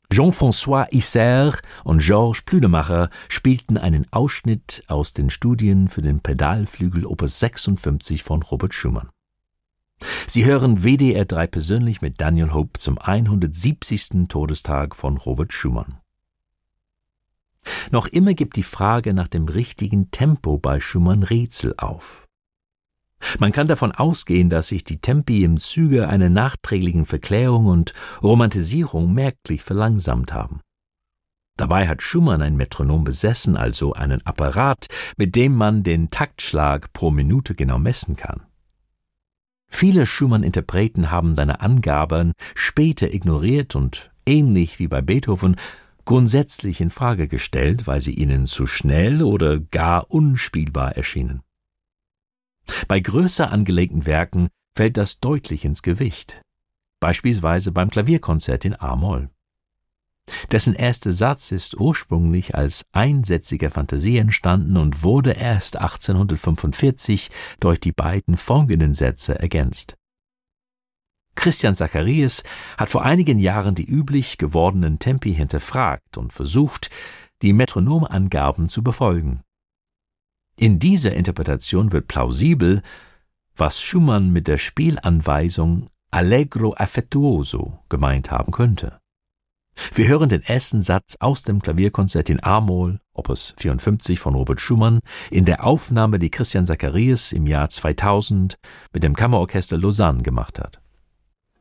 Jean-François Isser und Georges Plüdemacher spielten einen Ausschnitt aus den Studien für den Pedalflügel Opus 56 von Robert Schumann. Sie hören WDR 3 persönlich mit Daniel Hope zum 170. Todestag von Robert Schumann. Noch immer gibt die Frage nach dem richtigen Tempo bei Schumann Rätsel auf. Man kann davon ausgehen, dass sich die Tempi im Zuge einer nachträglichen Verklärung und Romantisierung merklich verlangsamt haben. Dabei hat Schumann ein Metronom besessen, also einen Apparat, mit dem man den Taktschlag pro Minute genau messen kann. Viele Schumann-Interpreten haben seine Angaben später ignoriert und, ähnlich wie bei Beethoven, grundsätzlich in Frage gestellt, weil sie ihnen zu schnell oder gar unspielbar erschienen. Bei größer angelegten Werken fällt das deutlich ins Gewicht, beispielsweise beim Klavierkonzert in A-Moll. Dessen erster Satz ist ursprünglich als einsätziger Fantasie entstanden und wurde erst 1845 durch die beiden folgenden Sätze ergänzt. Christian Zacharias hat vor einigen Jahren die üblich gewordenen Tempi hinterfragt und versucht, die Metronomangaben zu befolgen. In dieser Interpretation wird plausibel, was Schumann mit der Spielanweisung Allegro affettuoso gemeint haben könnte. Wir hören den ersten Satz aus dem Klavierkonzert in A-Moll, Opus 54 von Robert Schumann, in der Aufnahme, die Christian Zacharias im Jahr 2000 mit dem Kammerorchester Lausanne gemacht hat.